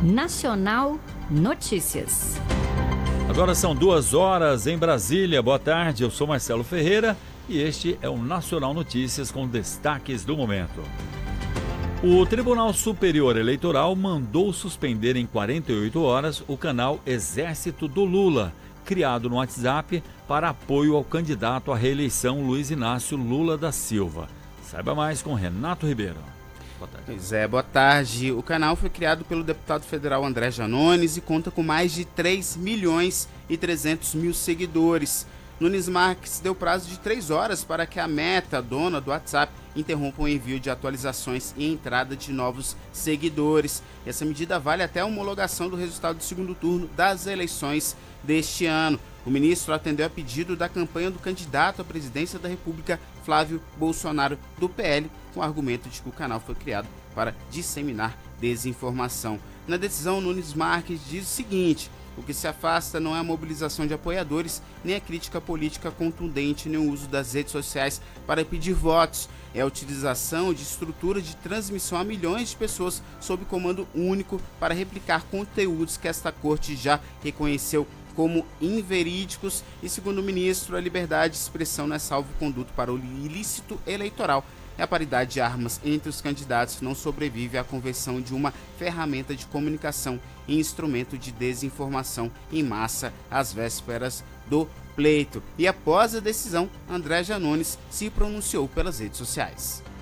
Nacional Notícias. Agora são 2h em Brasília. Boa tarde, eu sou Marcelo Ferreira e este é o Nacional Notícias com destaques do momento. O Tribunal Superior Eleitoral mandou suspender em 48 horas o canal Exército do Lula, criado no WhatsApp para apoio ao candidato à reeleição Luiz Inácio Lula da Silva. Saiba mais com Renato Ribeiro. Boa tarde. Pois é, boa tarde. O canal foi criado pelo deputado federal André Janones e conta com mais de 3.300.000 seguidores. Nunes Marques deu prazo de 3 horas para que a Meta, dona do WhatsApp, interrompa o envio de atualizações e entrada de novos seguidores. Essa medida vale até a homologação do resultado do segundo turno das eleições deste ano. O ministro atendeu a pedido da campanha do candidato à presidência da República, Flávio Bolsonaro, do PL, com o argumento de que o canal foi criado para disseminar desinformação. Na decisão, Nunes Marques diz o seguinte: o que se afasta não é a mobilização de apoiadores, nem a crítica política contundente, nem o uso das redes sociais para pedir votos. É a utilização de estrutura de transmissão a milhões de pessoas sob comando único para replicar conteúdos que esta corte já reconheceu como inverídicos e, segundo o ministro, a liberdade de expressão não é salvo-conduto para o ilícito eleitoral. A paridade de armas entre os candidatos não sobrevive à conversão de uma ferramenta de comunicação em instrumento de desinformação em massa às vésperas do pleito. E após a decisão, André Janones se pronunciou pelas redes sociais.